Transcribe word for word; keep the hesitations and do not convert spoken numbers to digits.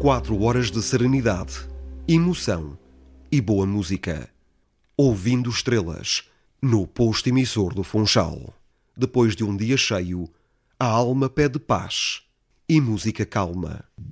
Quatro horas de serenidade, emoção e boa música. Ouvindo estrelas, no posto emissor do Funchal. Depois de um dia cheio, a alma pede paz e música calma.